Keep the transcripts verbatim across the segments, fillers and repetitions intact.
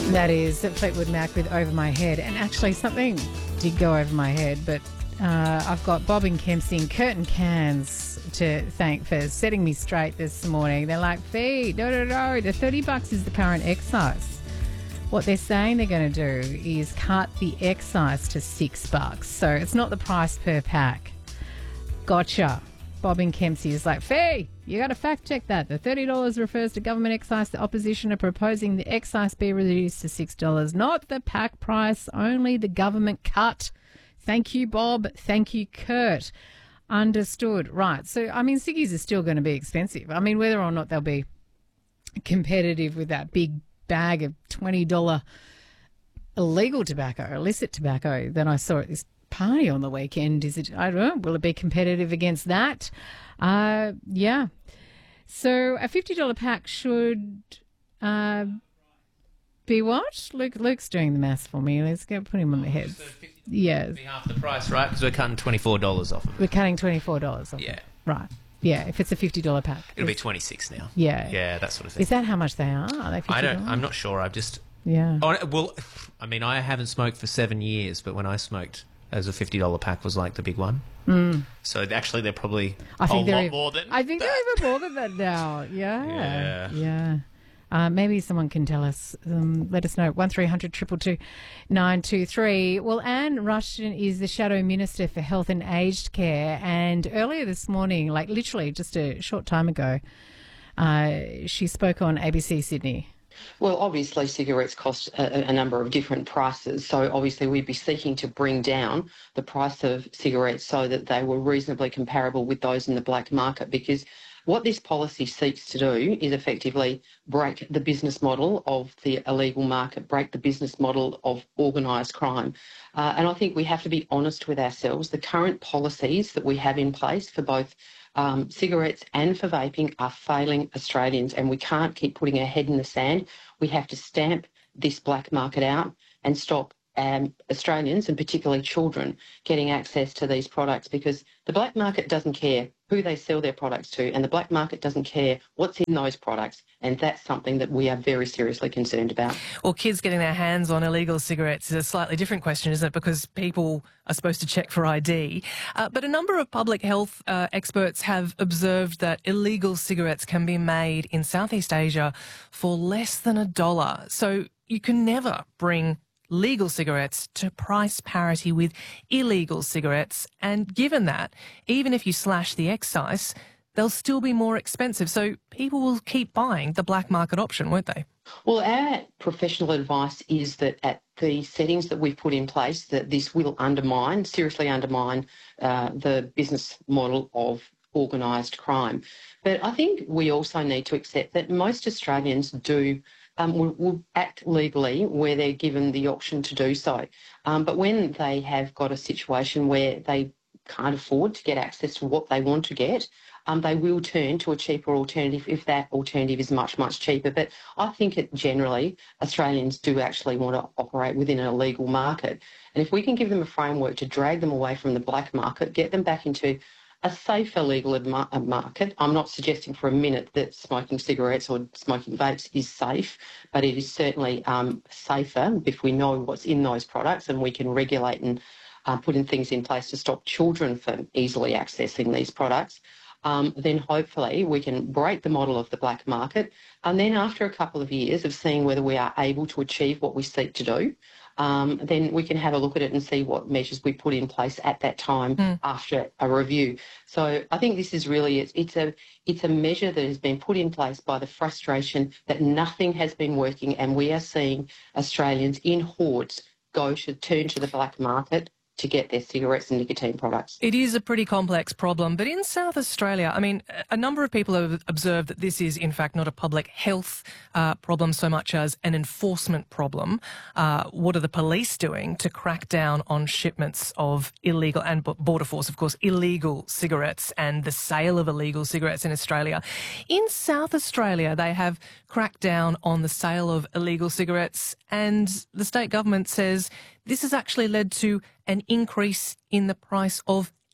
That is Fleetwood Mac with Over My Head. And actually something did go over my head, but uh, I've got Bob and Kempsey and Curtin Cans to thank for setting me straight this morning. They're like, Fee, no, no, no, the thirty bucks is the current excise. What they're saying they're going to do is cut the excise to six bucks. So it's not the price per pack. Gotcha. Bob and Kempsey is like, Fee, you got to fact check that. The thirty dollars refers to government excise. The opposition are proposing the excise be reduced to six dollars, not the pack price, only the government cut. Thank you, Bob. Thank you, Kurt. Understood. Right. So, I mean, ciggies are still going to be expensive. I mean, whether or not they'll be competitive with that big bag of twenty dollars illegal tobacco, illicit tobacco that I saw at this party on the weekend, is it, I don't know, will it be competitive against that? Uh, yeah. So a fifty dollars pack should uh, be what? Luke, Luke's doing the maths for me. Let's go put him on the head. Yeah. Be half the price, right? Because we're cutting twenty-four dollars off of it. We're cutting twenty-four dollars off Yeah. it. Right. Yeah, if it's a fifty dollars pack. It'll be twenty-six now. Yeah. Yeah, that sort of thing. Is that how much they are? Are they fifty dollars? I don't, I'm not sure. I've just... Yeah. Oh, well, I mean, I haven't smoked for seven years, but when I smoked, as a fifty dollars pack was like the big one. Mm. So actually, they're probably I a think lot they're, more than I think that. they're even more than that now. Yeah. Yeah. Yeah. Uh, maybe someone can tell us, um, let us know. one three hundred two two two nine two three. Well, Anne Rushton is the Shadow Minister for Health and Aged Care. And earlier this morning, like literally just a short time ago, uh, she spoke on A B C Sydney. Well, obviously cigarettes cost a, a number of different prices, so obviously we'd be seeking to bring down the price of cigarettes so that they were reasonably comparable with those in the black market, because what this policy seeks to do is effectively break the business model of the illegal market, break the business model of organised crime. Uh, and I think we have to be honest with ourselves. The current policies that we have in place for both Um, cigarettes and for vaping are failing Australians, and we can't keep putting our head in the sand. We have to stamp this black market out and stop um, Australians, and particularly children, getting access to these products, because the black market doesn't care who they sell their products to, and the black market doesn't care what's in those products, and that's something that we are very seriously concerned about. Well, kids getting their hands on illegal cigarettes is a slightly different question, isn't it? Because people are supposed to check for I D. Uh, but a number of public health uh, experts have observed that illegal cigarettes can be made in Southeast Asia for less than a dollar. So you can never bring legal cigarettes to price parity with illegal cigarettes. And given that, even if you slash the excise, they'll still be more expensive. So people will keep buying the black market option, won't they? Well, our professional advice is that at the settings that we've put in place, that this will undermine, seriously undermine uh, the business model of organised crime. But I think we also need to accept that most Australians do Um, will, will act legally where they're given the option to do so. Um, but when they have got a situation where they can't afford to get access to what they want to get, um, they will turn to a cheaper alternative if that alternative is much, much cheaper. But I think it generally, Australians do actually want to operate within a legal market. And if we can give them a framework to drag them away from the black market, get them back into a safer legal market. I'm not suggesting for a minute that smoking cigarettes or smoking vapes is safe, but it is certainly um, safer if we know what's in those products, and we can regulate and uh, put in things in place to stop children from easily accessing these products. Um, then hopefully we can break the model of the black market. And then after a couple of years of seeing whether we are able to achieve what we seek to do, um, then we can have a look at it and see what measures we put in place at that time mm. after a review. So I think this is really, it's, it's, a, it's a measure that has been put in place by the frustration that nothing has been working, and we are seeing Australians in hordes go to turn to the black market to get their cigarettes and nicotine products. It is a pretty complex problem, but in South Australia, I mean, a number of people have observed that this is in fact not a public health uh, problem so much as an enforcement problem. Uh, what are the police doing to crack down on shipments of illegal, and Border Force, of course, illegal cigarettes and the sale of illegal cigarettes in Australia? In South Australia, they have cracked down on the sale of illegal cigarettes, and the state government says this has actually led to an increase in the price of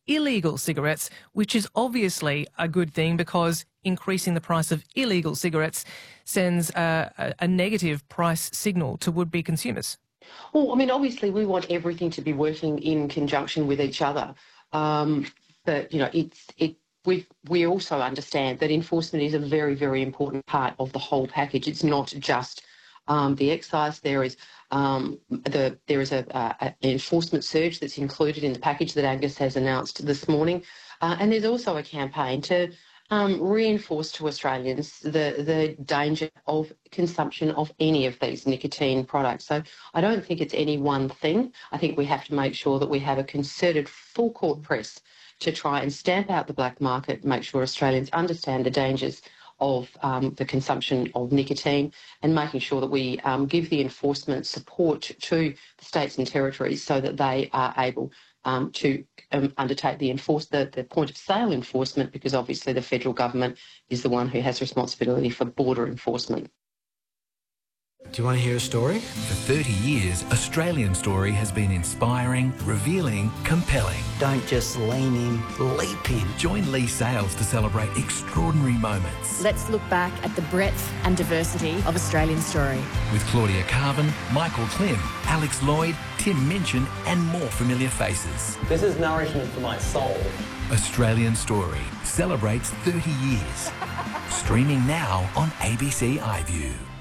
illegal cigarettes, which is obviously a good thing because increasing the price of illegal cigarettes sends a, a, a negative price signal to would-be consumers. Well, I mean, obviously we want everything to be working in conjunction with each other. Um, but, you know, it's, it, we we also understand that enforcement is a very, very important part of the whole package. It's not just um, the excise. There is um, the there is a, a, an enforcement surge that's included in the package that Angus has announced this morning. Uh, and there's also a campaign to Um, reinforce to Australians the, the danger of consumption of any of these nicotine products. So I don't think it's any one thing. I think we have to make sure that we have a concerted full court press to try and stamp out the black market, make sure Australians understand the dangers of um, the consumption of nicotine, and making sure that we um, give the enforcement support to the states and territories so that they are able Um, to um, undertake the, enforce, the, the point of sale enforcement, because obviously the federal government is the one who has responsibility for border enforcement. Do you want to hear a story? For thirty years, Australian Story has been inspiring, revealing, compelling. Don't just lean in, leap in. Join Lee Sales to celebrate extraordinary moments. Let's look back at the breadth and diversity of Australian Story. With Claudia Carvin, Michael Klim, Alex Lloyd, Tim Minchin and more familiar faces. This is nourishment for my soul. Australian Story celebrates thirty years. Streaming now on A B C iView.